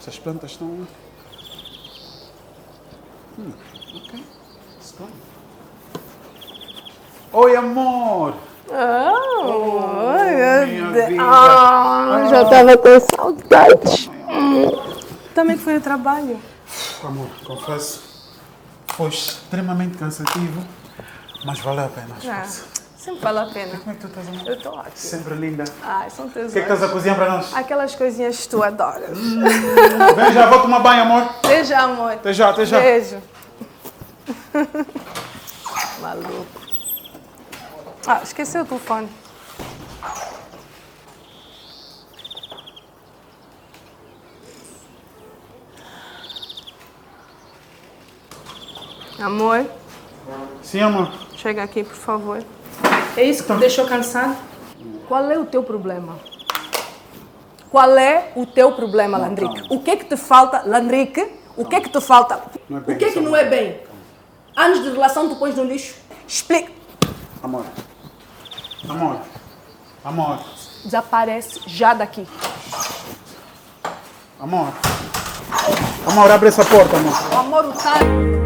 Essas plantas estão... ok. Estão. Oi, amor! Minha vida. Já estava com saudades. Também foi o trabalho. Amor, confesso, foi extremamente cansativo, mas valeu a pena. Sempre vale a pena. Como é que tu estás, amor? Eu estou ótima. Sempre linda. Ai, são teus O que é que estás a cozinhar para nós? Aquelas coisinhas que tu adoras. Vem já, vou tomar banho, amor. Até já, amor. Até já, até já. Beijo. Maluco. Esqueceu o telefone. Amor, Sim, amor. chega aqui, por favor. É isso que te deixou cansado? Qual é o teu problema? Qual é o teu problema, Landrique? O que é que te falta, Landrique? O que é que te falta? Não é bem O que é que não é bem? Anos de relação tu pões no lixo? Explica. Amor. Amor. Amor. Desaparece já daqui. Amor. Amor, abre essa porta, amor. O amor, o cara...